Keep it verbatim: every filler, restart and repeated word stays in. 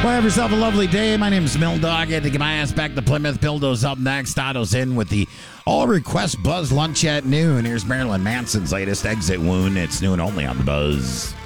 Well, have yourself a lovely day. My name is Mill Dog. I had to get my ass back to Plymouth. Bildo's up next. Otto's in with the All Request Buzz Lunch at noon. Here's Marilyn Manson's latest exit wound. It's noon only on the Buzz.